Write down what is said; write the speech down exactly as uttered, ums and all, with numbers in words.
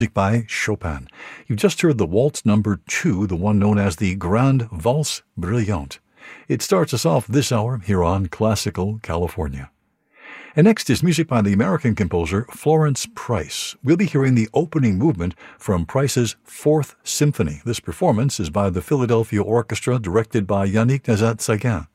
music by Chopin. You've just heard the Waltz Number Two, the one known as the Grande Valse Brillante. It starts us off this hour here on Classical California. And next is music by the American composer Florence Price. We'll be hearing the opening movement from Price's Fourth Symphony. This performance is by the Philadelphia Orchestra, directed by Yannick Nazat-Séguin.